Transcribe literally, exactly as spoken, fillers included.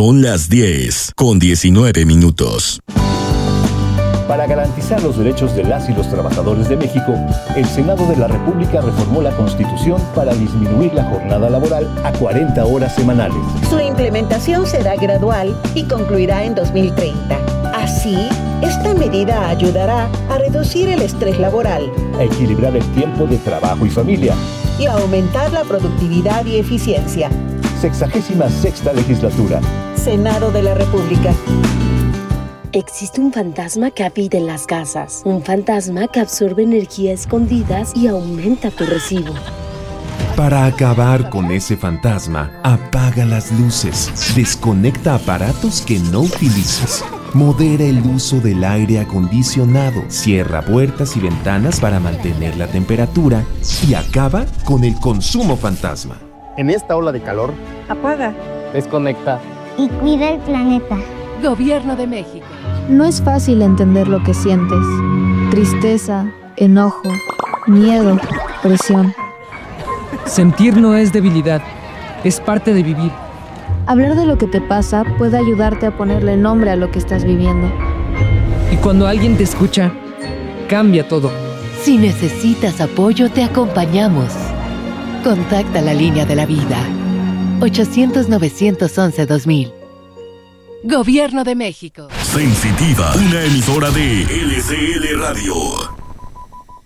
Son las diez con diecinueve minutos. Para garantizar los derechos de las y los trabajadores de México, el Senado de la República reformó la Constitución para disminuir la jornada laboral a cuarenta horas semanales. Su implementación será gradual y concluirá en dos mil treinta. Así, esta medida ayudará a reducir el estrés laboral, a equilibrar el tiempo de trabajo y familia y a aumentar la productividad y eficiencia. Sexagésima sexta legislatura. Senado de la República. Existe un fantasma que habita en las casas, un fantasma que absorbe energía escondidas y aumenta tu recibo. Para acabar con ese fantasma, apaga las luces, desconecta aparatos que no utilices, modera el uso del aire acondicionado, cierra puertas y ventanas para mantener la temperatura y acaba con el consumo fantasma. En esta ola de calor, apaga, desconecta y cuida el planeta. Gobierno de México. No es fácil entender lo que sientes. Tristeza, enojo, miedo, presión. Sentir no es debilidad, es parte de vivir. Hablar de lo que te pasa puede ayudarte a ponerle nombre a lo que estás viviendo. Y cuando alguien te escucha, cambia todo. Si necesitas apoyo, te acompañamos. Contacta la línea de la vida. ochocientos, novecientos once, dos mil. Gobierno de México. Sensitiva, una emisora de L C L Radio.